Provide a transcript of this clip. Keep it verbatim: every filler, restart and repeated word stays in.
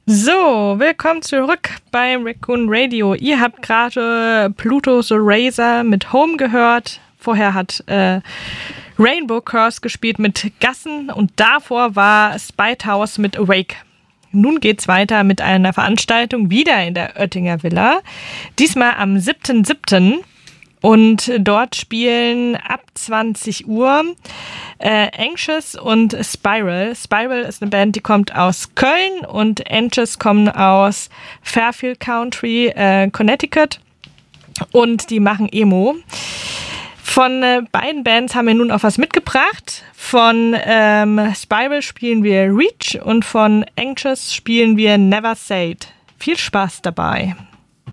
So, willkommen zurück bei Raccoon Radio. Ihr habt gerade Pluto the Razor mit Home gehört. Vorher hat äh, Rainbow Curse gespielt mit Gassen und davor war Spite House mit Awake. Nun geht's weiter mit einer Veranstaltung wieder in der Oettinger Villa. Diesmal am siebten siebten Und dort spielen ab zwanzig Uhr äh, Anxious und Spiral. Spiral ist eine Band, die kommt aus Köln und Anxious kommen aus Fairfield County, äh, Connecticut. Und die machen Emo. Von äh, beiden Bands haben wir nun auch was mitgebracht. Von ähm, Spiral spielen wir Reach und von Anxious spielen wir Never Said. Viel Spaß dabei.